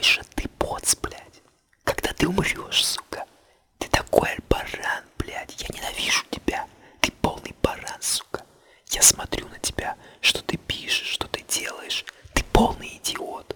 какой же ты поц, блядь. Когда ты умрешь, сука. Ты такой баран, блядь. Я ненавижу тебя. Ты полный баран, сука. Я смотрю на тебя, что ты пишешь, что ты делаешь. Ты полный идиот.